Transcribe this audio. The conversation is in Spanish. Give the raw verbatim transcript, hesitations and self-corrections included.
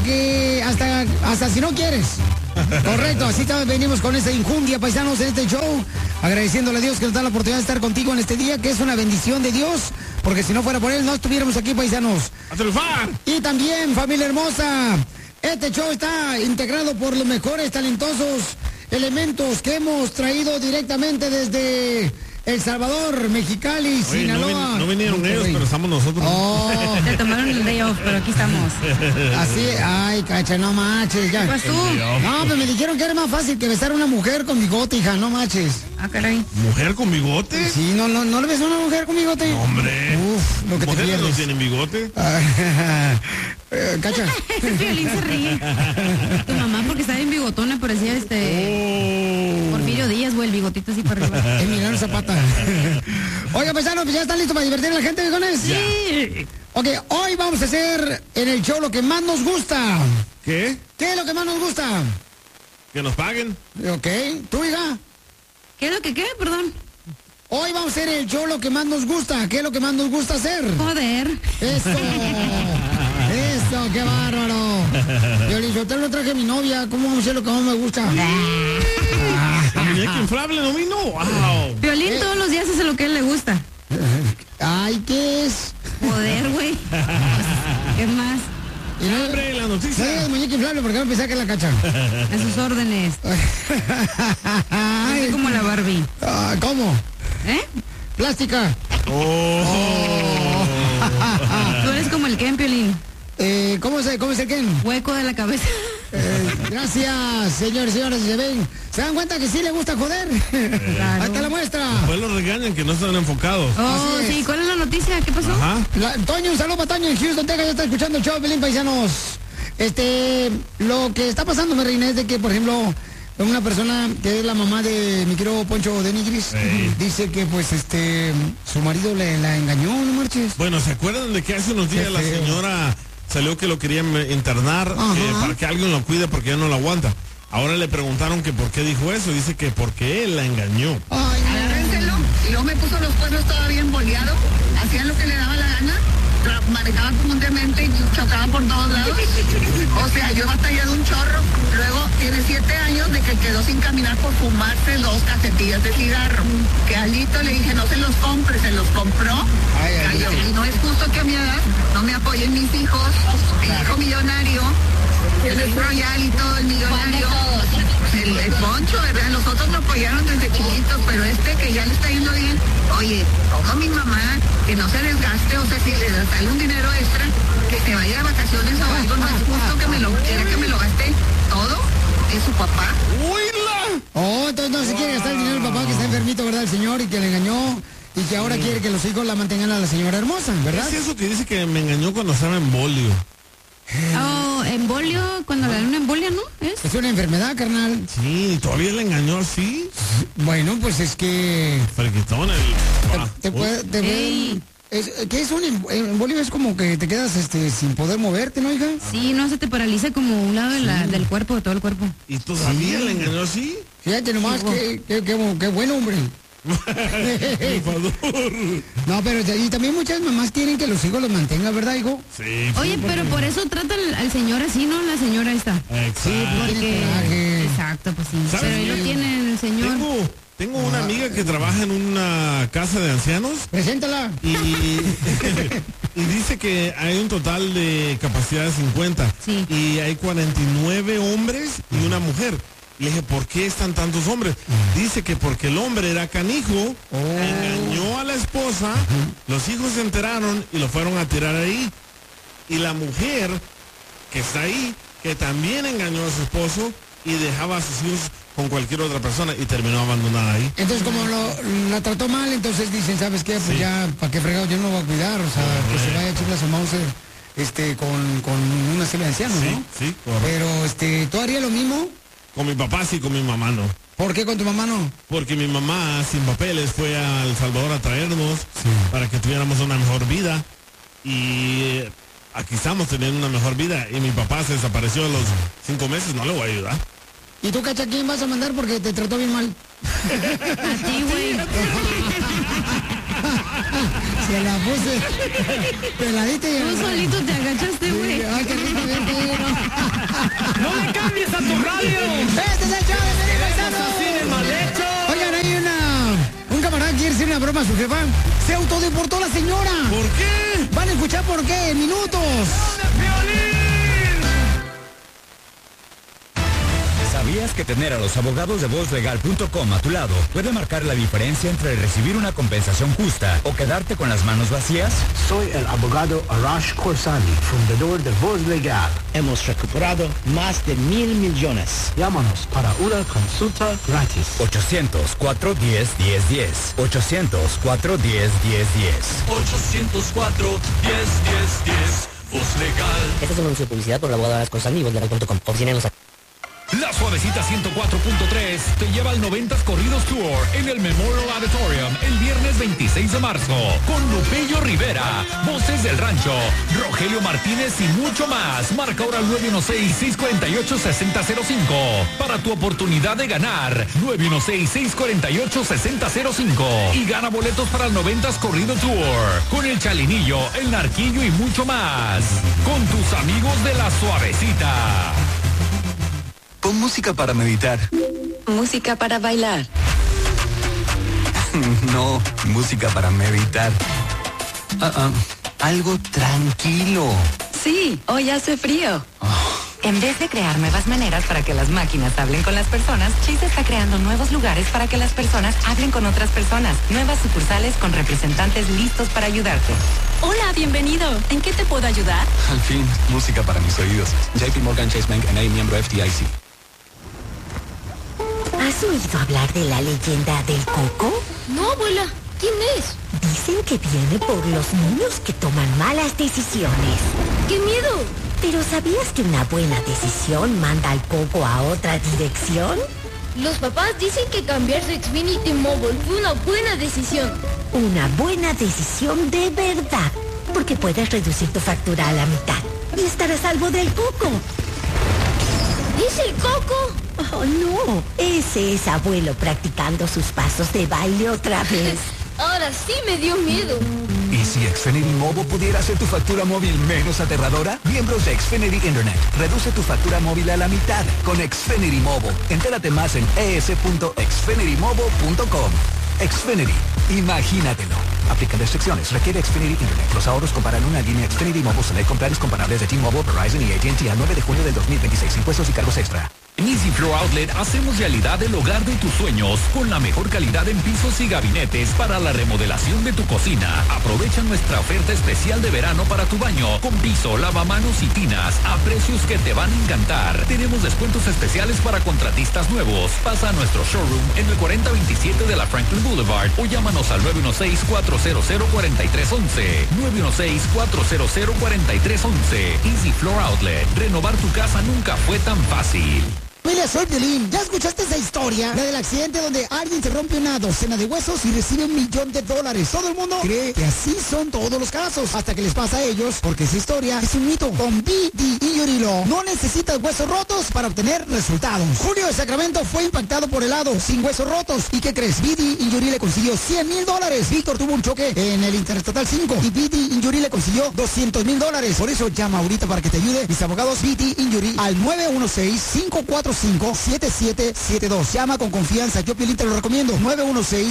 que hasta, hasta si no quieres. Correcto, así también venimos con esta injundia, paisanos, en este show, agradeciéndole a Dios que nos da la oportunidad de estar contigo en este día, que es una bendición de Dios, porque si no fuera por él no estuviéramos aquí, paisanos. ¡A triunfar! Y también, familia hermosa, este show está integrado por los mejores talentosos elementos que hemos traído directamente desde El Salvador, Mexicali, Oye, Sinaloa. No, vin no vinieron Monterrey. ellos, pero estamos nosotros. Oh. Te tomaron el day off, pero aquí estamos. Así, ay, cacha, no manches, ya. Pues tú. No, pero me dijeron que era más fácil que besar a una mujer con bigote, hija, no manches. Ah, caray. ¿Mujer con bigote? Sí, no, no, ¿no le ves a una mujer con bigote? No, hombre. Uf, lo que te ¿Mujeres no pierdes. tienen bigote? Eh, Cacha. Violín se ríe. Tu mamá, porque está bien bigotona, parecía este... Oh. Porfirio Díaz, güey, el bigotito así para arriba. Emiliano Zapata. Oiga, paisanos, ¿ya están listos para divertir a la gente, viejones? Sí. Ok, hoy vamos a hacer en el show lo que más nos gusta. ¿Qué? ¿Qué es lo que más nos gusta? ¿Que nos paguen? Ok, ¿tú, hija? ¿Qué es lo que qué? Perdón. Hoy vamos a hacer el show lo que más nos gusta. ¿Qué es lo que más nos gusta hacer? Joder. Eso. Eso, qué bárbaro. Yo le dije, yo lo traje a mi novia. ¿Cómo vamos a hacer lo que más me gusta? ¿La muñeca inflable no vino? ¡Wow! Violín Eh. todos los días hace lo que a él le gusta. Ay, ¿qué es? Joder, güey. ¿Qué más? Y no, ¡Hombre, la no digas noticia! muñeca inflable porque no pensé que la cachan. A sus órdenes. Soy como la Barbie. Ah, ¿cómo? ¿Eh? Plástica. ¡Oh! Tú eres como el Ken, Piolín. Eh, ¿cómo, se, ¿Cómo es el Ken? Hueco de la cabeza. Eh, gracias, señores y señoras. Se ven, se dan cuenta que sí le gusta joder. Claro. Ahí está la muestra. Pues los regañan que no están enfocados. Oh, Así es. sí. ¿Cuál es la noticia? ¿Qué pasó? Ajá. La- Toño, un saludo para Toño en Houston, Texas. Ya está escuchando el show, Pelín Paisanos. Este, lo que está pasando, mi reina, es de que, por ejemplo, una persona que es la mamá de mi querido Poncho de Nigris, Sí. dice que, pues, este, su marido le, la engañó, no marches. Bueno, ¿se acuerdan de que hace unos días Qué la feo. señora salió que lo querían internar Ajá. eh, para que alguien lo cuide porque ya no lo aguanta? Ahora le preguntaron que por qué dijo eso. Dice que porque él la engañó. Ay, Agárrenselo. Y luego me puso los cuernos todavía emboleado. Hacía lo que le daba la gana. tra- Manejaba como un demente y chocaba por todos lados. O sea, yo batallé de un chorro. Luego tiene siete años de que quedó sin caminar por fumarse dos cajetillas de cigarro. Que Alito le dije, no se los compre, se los compró. Ay, ay, Cayó. ay. Y no es justo que a mi edad no me apoyen mis hijos. Mi hijo millonario. El Royal y todo, el millonario. El, el Poncho, ¿verdad? Los otros lo apoyaron desde chiquitos, pero este que ya le está yendo bien, oye, ojo mi mamá, que no se desgaste, o sea, si le sale un dinero extra, que se vaya de vacaciones o algo, no es justo que me lo, quiera que me lo gaste todo, es su papá. ¡Uy! oh, entonces no se quiere gastar el dinero del papá que está enfermito, ¿verdad? El señor y que le engañó y que ahora quiere que los hijos la mantengan a la señora hermosa, ¿verdad? Es eso que dice que me engañó cuando estaba en bolio. Oh, embolio, cuando le dan una embolia, ¿no? ¿Es? Es una enfermedad, carnal. Sí, todavía le engañó así. Bueno, pues es que Friquitón el... Ah, te puede, te puede- Ey. es, ¿qué es un em- embolio? Es como que te quedas este sin poder moverte, ¿no, hija? Sí, no, se te paraliza como un lado de la, del cuerpo, de todo el cuerpo. ¿Y todavía le engañó así? Fíjate nomás, Sí, qué, qué, qué, qué bueno, hombre. Triunfador. No, pero y también muchas mamás quieren que los hijos los mantengan, ¿verdad, hijo? Sí. Oye, pero por eso trata al, al señor así, ¿no? La señora esta. Exacto. Tiene Porque... coraje. Exacto, pues sí. ¿Sabes Pero ahí lo qué? tiene el señor. Tengo, tengo una amiga que trabaja en una casa de ancianos Preséntala. y, y dice que hay un total de capacidad de cincuenta. Sí. Y hay cuarenta y nueve hombres y una mujer. Le dije, ¿por qué están tantos hombres? Dice que porque el hombre era canijo, engañó a la esposa, los hijos se enteraron y lo fueron a tirar ahí. Y la mujer que está ahí, que también engañó a su esposo y dejaba a sus hijos con cualquier otra persona y terminó abandonada ahí. Entonces, como lo, la trató mal, entonces dicen, ¿sabes qué? Pues Sí. ya, ¿para qué fregado? Yo no lo voy a cuidar. O sea, que se vaya a echar su Mauser este, con, con una serie de ancianos, Sí, ¿no? sí, correcto. Pero, este, ¿tú harías lo mismo? Con mi papá sí, con mi mamá no. ¿Por qué con tu mamá no? Porque mi mamá sin papeles fue a El Salvador a traernos para que tuviéramos una mejor vida. Y eh, aquí estamos teniendo una mejor vida. Y mi papá se desapareció a los cinco meses, no le voy a ayudar. ¿Y tú, Cacha, quién vas a mandar porque te trató bien mal? A ti, güey. Se la puse peladita y... Tú solito te agachaste, güey. Sí, ay, qué rico, bien, pero... ¡No le cambies a tu radio! ¡Este es el show de Piolín, paisanos! ¡Así de mal hecho! Oigan, hay una... Un camarada que quiere hacer una broma a su jefa. Se autodeportó la señora. ¿Por qué? Van a escuchar por qué en minutos. ¿Sabías que tener a los abogados de voz legal punto com a tu lado puede marcar la diferencia entre recibir una compensación justa o quedarte con las manos vacías? Soy el abogado Arash Khorsandi, fundador de Voz Legal. Hemos recuperado más de mil millones. Llámanos para una consulta gratis. ochocientos, cuatro uno cero, uno cero uno cero. ochocientos, cuatro uno cero, uno cero uno cero. ochocientos cuatro, diez, diez, diez. Voz Legal. Este es un anuncio de publicidad por el abogado Arash Khorsandi y voz legal punto com. Oficina en los... La Suavecita ciento cuatro punto tres te lleva al noventas Corridos Tour en el Memorial Auditorium el viernes veintiséis de marzo con Lupillo Rivera, Voces del Rancho, Rogelio Martínez y mucho más. Marca ahora al nueve uno seis, seis cuatro ocho, seis cero cero cinco para tu oportunidad de ganar. nueve uno seis, seis cuatro ocho, seis cero cero cinco y gana boletos para el noventas Corrido Tour con el Chalinillo, el Narquillo y mucho más. Con tus amigos de La Suavecita. Pon música para meditar. Música para bailar. No, música para meditar. Uh -uh. Algo tranquilo. Sí, hoy hace frío. Oh. En vez de crear nuevas maneras para que las máquinas hablen con las personas, Chase está creando nuevos lugares para que las personas hablen con otras personas. Nuevas sucursales con representantes listos para ayudarte. Hola, bienvenido. ¿En qué te puedo ayudar? Al fin, música para mis oídos. J P Morgan Chase Bank N A, miembro F D I C. ¿Has oído hablar de la leyenda del coco? No, abuela. ¿Quién es? Dicen que viene por los niños que toman malas decisiones. ¡Qué miedo! ¿Pero sabías que una buena decisión manda al coco a otra dirección? Los papás dicen que cambiar su Xfinity Mobile fue una buena decisión. Una buena decisión de verdad. Porque puedes reducir tu factura a la mitad. Y estar a salvo del coco. ¿Es el coco? Oh, no. Ese es abuelo practicando sus pasos de baile otra vez. Ahora sí me dio miedo. ¿Y si Xfinity Mobile pudiera hacer tu factura móvil menos aterradora? Miembros de Xfinity Internet. Reduce tu factura móvil a la mitad con Xfinity Mobile. Entérate más en e s punto xfinity mobile punto com. Xfinity. Imagínatelo. Aplican restricciones. Requiere Xfinity Internet. Los ahorros comparan una línea Xfinity Mobile Select con planes comparables de T-Mobile, Verizon y A T and T al nueve de junio del dos mil veintiséis. Impuestos y cargos extra. En Easy Floor Outlet hacemos realidad el hogar de tus sueños con la mejor calidad en pisos y gabinetes para la remodelación de tu cocina. Aprovecha nuestra oferta especial de verano para tu baño con piso, lavamanos y tinas a precios que te van a encantar. Tenemos descuentos especiales para contratistas nuevos. Pasa a nuestro showroom en el cuarenta veintisiete de la Franklin Boulevard o llámanos al nueve uno seis, cuatro cero cero, cuatro tres uno uno. nueve uno seis, cuatro cero cero, cuatro tres uno uno. Easy Floor Outlet. Renovar tu casa nunca fue tan fácil. Familia, soy Piolín. ¿Ya escuchaste esa historia? La del accidente donde alguien se rompe una docena de huesos y recibe un millón de dólares. Todo el mundo cree que así son todos los casos, hasta que les pasa a ellos, porque esa historia es un mito. Con B D Injury Law no necesitas huesos rotos para obtener resultados. Julio de Sacramento fue impactado por helado sin huesos rotos. ¿Y qué crees? B D Injury le consiguió cien mil dólares. Víctor tuvo un choque en el Interestatal cinco y B D Injury le consiguió doscientos mil dólares. Por eso llama ahorita para que te ayude mis abogados B D Injury al nueve uno seis, cinco cuatro cinco, siete siete siete dos. Llama con confianza. Yo, Piolín, te lo recomiendo. nueve uno seis,